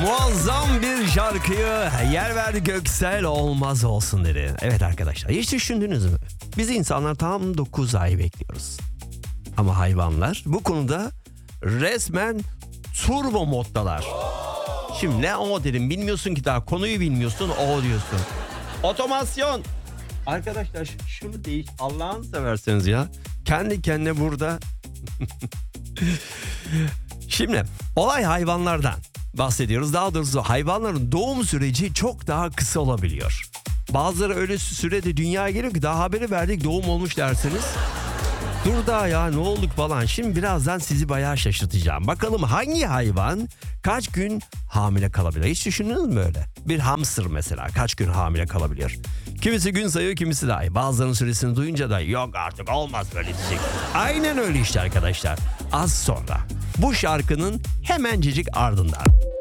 Muazzam bir şarkıyı yer verdi, Göksel olmaz olsun dedi. Evet arkadaşlar, hiç düşündünüz mü? Biz insanlar tam 9 ay bekliyoruz. Ama hayvanlar bu konuda resmen turbo moddalar. Şimdi ne o dedim, bilmiyorsun ki, daha konuyu bilmiyorsun, o diyorsun. Otomasyon. Arkadaşlar şunu değiş, Allah'ını severseniz ya. Kendi kendine burada. Şimdi olay hayvanlardan bahsediyoruz. Daha doğrusu hayvanların doğum süreci çok daha kısa olabiliyor. Bazıları öyle sürede dünyaya geliyor ki daha haberi verdik, doğum olmuş dersiniz. Dur daha ya, ne olduk falan. Şimdi birazdan sizi bayağı şaşırtacağım. Bakalım hangi hayvan kaç gün hamile kalabilir? Hiç düşündünüz mü öyle? Bir hamster mesela kaç gün hamile kalabiliyor? Kimisi gün sayıyor, kimisi daha iyi. Bazılarının süresini duyunca da yok artık olmaz böyle diyecek. Aynen öyle işte arkadaşlar. Az sonra bu şarkının hemencecik ardından.